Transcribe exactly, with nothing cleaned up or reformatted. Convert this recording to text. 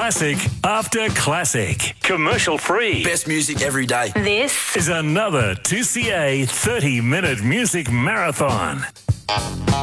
Classic after classic. Commercial free. Best music every day. This Is another two C A thirty minute music marathon.